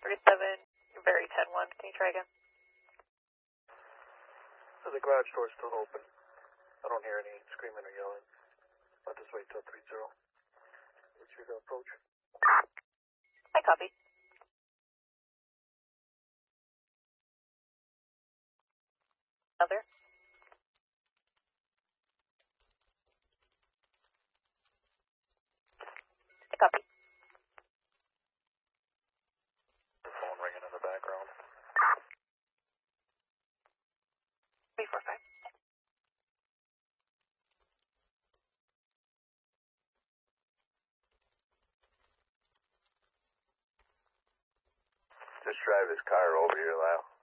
37, very 10-1. Can you try again? So the garage door's still open. I don't hear any screaming or yelling. I'll just wait till 30. It's your approach. I copy. Other? I copy. The phone ringing in the background. 345. Just drive his car over here, Lyle.